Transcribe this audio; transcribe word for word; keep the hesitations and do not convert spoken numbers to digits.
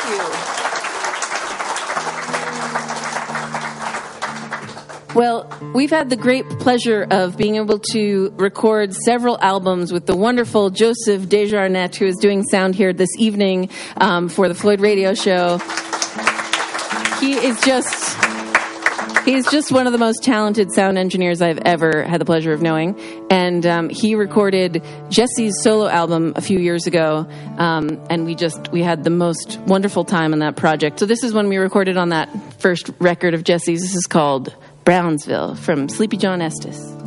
Well, we've had the great pleasure of being able to record several albums with the wonderful Joseph Desjarnette, who is doing sound here this evening um, for the Floyd Radio Show. He is just... He's just one of the most talented sound engineers I've ever had the pleasure of knowing. And um, he recorded Jesse's solo album a few years ago. Um, and we just, we had the most wonderful time on that project. So this is when we recorded on that first record of Jesse's. This is called Brownsville from Sleepy John Estes.